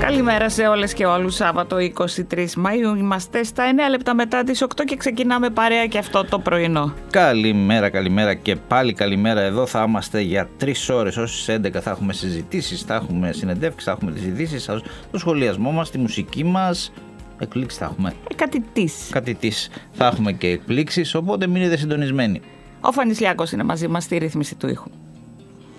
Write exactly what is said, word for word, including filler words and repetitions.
Καλημέρα σε όλες και όλους. Σάββατο είκοσι τρεις Μαΐου είμαστε στα εννέα λεπτά μετά τις οκτώ και ξεκινάμε παρέα και αυτό το πρωινό. Καλημέρα, καλημέρα και πάλι καλημέρα. Εδώ θα είμαστε για τρεις ώρες. Ως τις έντεκα θα έχουμε συζητήσεις, θα έχουμε συνεντεύξεις, θα έχουμε τις ειδήσεις, το σχολιασμό μας, τη μουσική μας. Εκπλήξεις θα έχουμε. Ε, κάτι της. Κάτι της. Θα έχουμε και εκπλήξεις, οπότε μείνετε συντονισμένοι. Ο Φανισιάκος είναι μαζί μας στη ρύθμιση του ήχου.